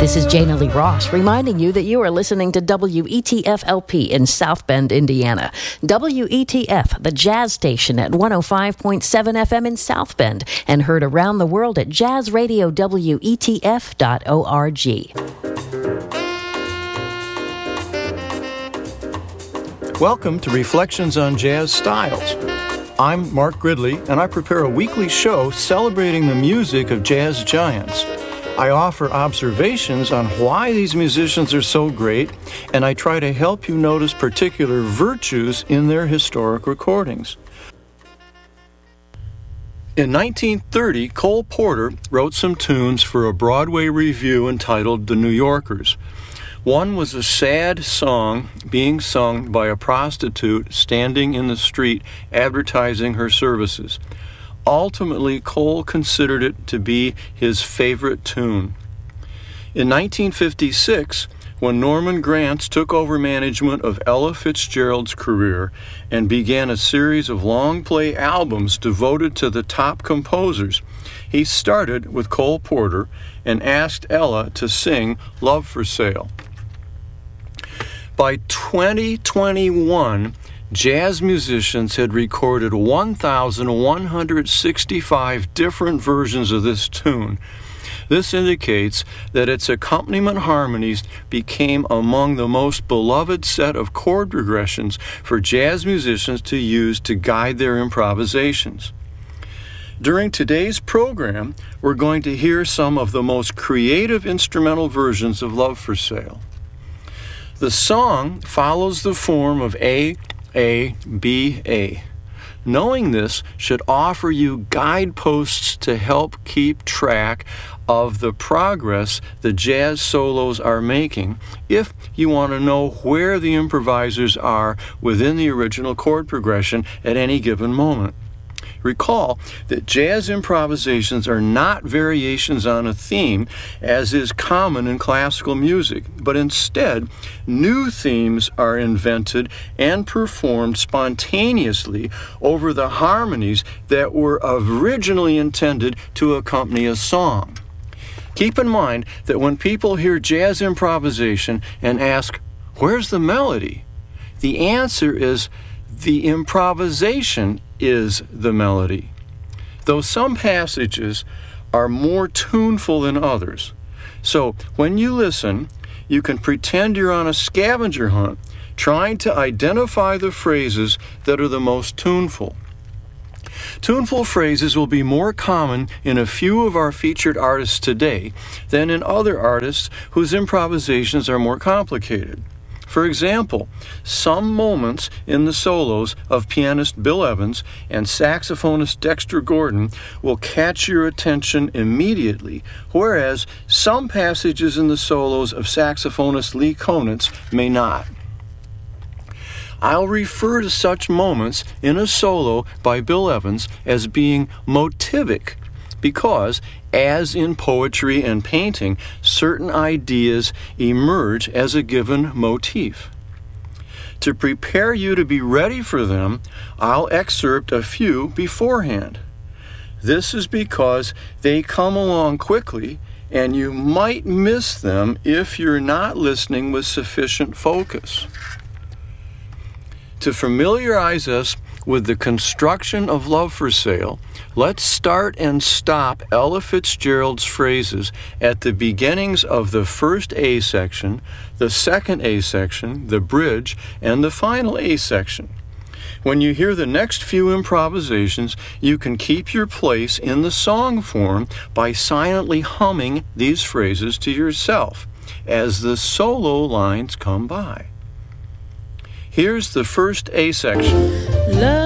This is Jana Lee Ross reminding you that you are listening to WETF-LP in South Bend, Indiana. WETF, the jazz station at 105.7 FM in South Bend, and heard around the world at jazzradiowetf.org. Welcome to Reflections on Jazz Styles. I'm Mark Gridley, and I prepare a weekly show celebrating the music of jazz giants. I offer observations on why these musicians are so great, and I try to help you notice particular virtues in their historic recordings. In 1930, Cole Porter wrote some tunes for a Broadway revue entitled The New Yorkers. One was a sad song being sung by a prostitute standing in the street advertising her services. Ultimately, Cole considered it to be his favorite tune. In 1956, when Norman Granz took over management of Ella Fitzgerald's career and began a series of long-play albums devoted to the top composers, he started with Cole Porter and asked Ella to sing Love for Sale. By 2021, jazz musicians had recorded 1,165 different versions of this tune. This indicates that its accompaniment harmonies became among the most beloved set of chord progressions for jazz musicians to use to guide their improvisations. During today's program, we're going to hear some of the most creative instrumental versions of Love for Sale. The song follows the form of A, B, A. Knowing this should offer you guideposts to help keep track of the progress the jazz solos are making if you want to know where the improvisers are within the original chord progression at any given moment. Recall that jazz improvisations are not variations on a theme, as is common in classical music, but instead, new themes are invented and performed spontaneously over the harmonies that were originally intended to accompany a song. Keep in mind that when people hear jazz improvisation and ask, "Where's the melody?" the answer is, the improvisation is the melody. Though some passages are more tuneful than others. So when you listen, you can pretend you're on a scavenger hunt, trying to identify the phrases that are the most tuneful. Tuneful phrases will be more common in a few of our featured artists today than in other artists whose improvisations are more complicated. For example, some moments in the solos of pianist Bill Evans and saxophonist Dexter Gordon will catch your attention immediately, whereas some passages in the solos of saxophonist Lee Konitz may not. I'll refer to such moments in a solo by Bill Evans as being motivic, because, as in poetry and painting, certain ideas emerge as a given motif. To prepare you to be ready for them, I'll excerpt a few beforehand. This is because they come along quickly, and you might miss them if you're not listening with sufficient focus. To familiarize us with the construction of Love for Sale, let's start and stop Ella Fitzgerald's phrases at the beginnings of the first A section, the second A section, the bridge, and the final A section. When you hear the next few improvisations, you can keep your place in the song form by silently humming these phrases to yourself as the solo lines come by. Here's the first A section.